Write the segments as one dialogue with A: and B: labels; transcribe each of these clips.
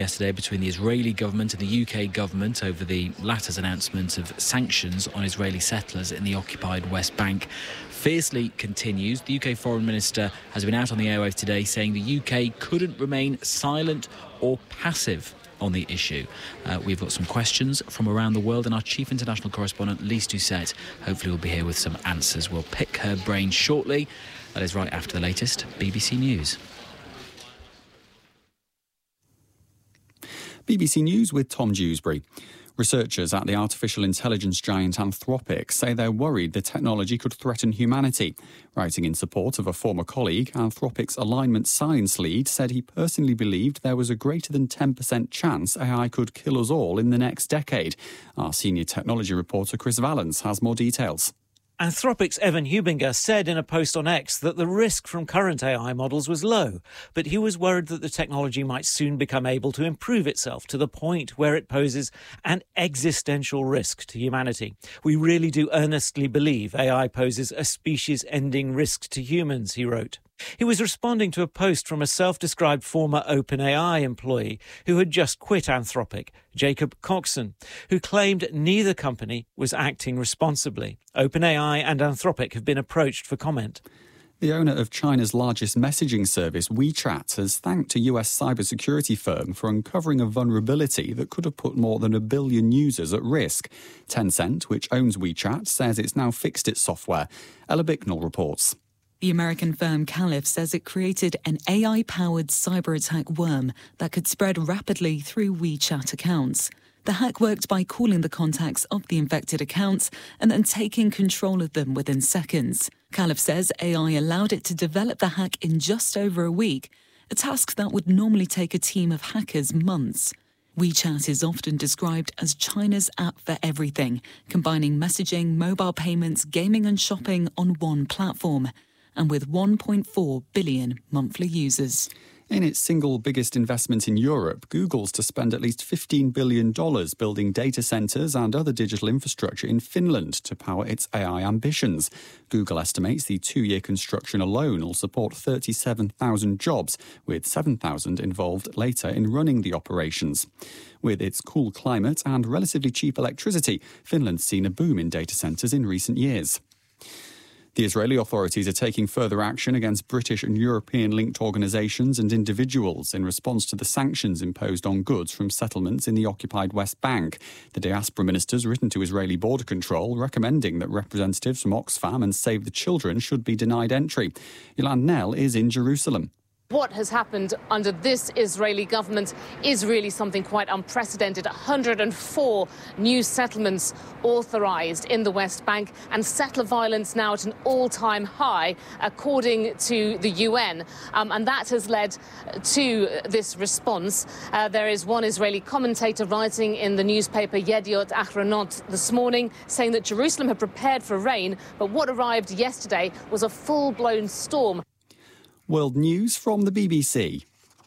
A: yesterday between the Israeli government and the UK government over the latter's announcement of sanctions on Israeli settlers in the occupied West Bank fiercely continues. The UK Foreign Minister has been out on the airwaves today saying the UK couldn't remain silent or passive on the issue. We've got some questions from around the world and our chief international correspondent, Lise Doucette, hopefully will be here with some answers. We'll pick her brain shortly. That is right after the latest BBC News.
B: BBC News with Tom Dewsbury. Researchers at the artificial intelligence giant Anthropic say they're worried the technology could threaten humanity. Writing in support of a former colleague, Anthropic's alignment science lead said he personally believed there was a greater than 10% chance AI could kill us all in the next decade. Our senior technology reporter Chris Valence has more details.
C: Anthropic's Evan Hubinger said in a post on X that the risk from current AI models was low, but he was worried that the technology might soon become able to improve itself to the point where it poses an existential risk to humanity. We really do earnestly believe AI poses a species-ending risk to humans, he wrote. He was responding to a post from a self-described former OpenAI employee who had just quit Anthropic, Jacob Coxon, who claimed neither company was acting responsibly. OpenAI and Anthropic have been approached for comment.
B: The owner of China's largest messaging service, WeChat, has thanked a US cybersecurity firm for uncovering a vulnerability that could have put more than 1 billion users at risk. Tencent, which owns WeChat, says it's now fixed its software. Ella Bicknell reports.
D: The American firm Caliph says it created an AI-powered cyber-attack worm that could spread rapidly through WeChat accounts. The hack worked by calling the contacts of the infected accounts and then taking control of them within seconds. Caliph says AI allowed it to develop the hack in just over a week, a task that would normally take a team of hackers months. WeChat is often described as China's app for everything, combining messaging, mobile payments, gaming and shopping on one platform, and with 1.4 billion monthly users.
B: In its single biggest investment in Europe, Google's to spend at least $15 billion building data centres and other digital infrastructure in Finland to power its AI ambitions. Google estimates the 2-year construction alone will support 37,000 jobs, with 7,000 involved later in running the operations. With its cool climate and relatively cheap electricity, Finland's seen a boom in data centres in recent years. The Israeli authorities are taking further action against British and European-linked organisations and individuals in response to the sanctions imposed on goods from settlements in the occupied West Bank. The diaspora minister's written to Israeli border control recommending that representatives from Oxfam and Save the Children should be denied entry. Yolande Knell is in Jerusalem.
E: What has happened under this Israeli government is really something quite unprecedented. 104 new settlements authorised in the West Bank, and settler violence now at an all-time high, according to the UN. And that has led to this response. There is one Israeli commentator writing in the newspaper Yediot Ahronot this morning saying that Jerusalem had prepared for rain, but what arrived yesterday was a full-blown storm.
B: World News from the BBC.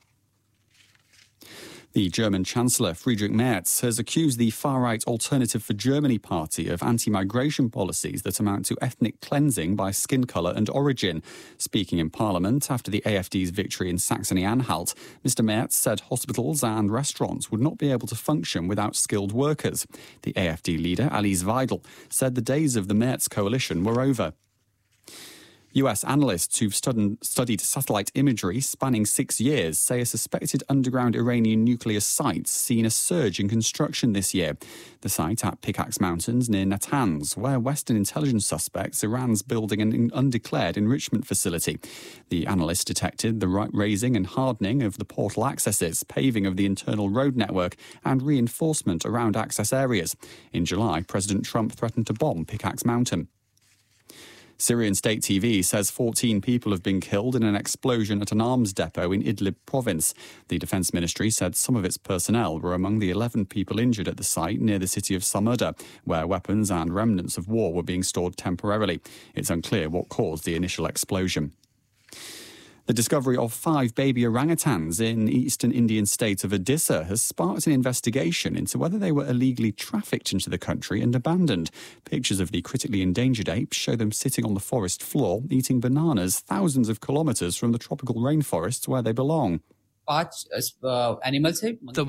B: The German Chancellor Friedrich Merz has accused the far-right Alternative for Germany party of anti-migration policies that amount to ethnic cleansing by skin colour and origin. Speaking in Parliament after the AfD's victory in Saxony-Anhalt, Mr Merz said hospitals and restaurants would not be able to function without skilled workers. The AfD leader, Alice Weidel, said the days of the Merz coalition were over. US analysts who've studied satellite imagery spanning 6 years say a suspected underground Iranian nuclear site's seen a surge in construction this year. The site at Pickaxe Mountains near Natanz, where Western intelligence suspects Iran's building an undeclared enrichment facility. The analysts detected the raising and hardening of the portal accesses, paving of the internal road network, and reinforcement around access areas. In July, President Trump threatened to bomb Pickaxe Mountain. Syrian state TV says 14 people have been killed in an explosion at an arms depot in Idlib province. The Defence Ministry said some of its personnel were among the 11 people injured at the site near the city of Samarda, where weapons and remnants of war were being stored temporarily. It's unclear what caused the initial explosion. The discovery of 5 baby orangutans in the eastern Indian state of Odisha has sparked an investigation into whether they were illegally trafficked into the country and abandoned. Pictures of the critically endangered apes show them sitting on the forest floor, eating bananas thousands of kilometres from the tropical rainforests where they belong.
F: The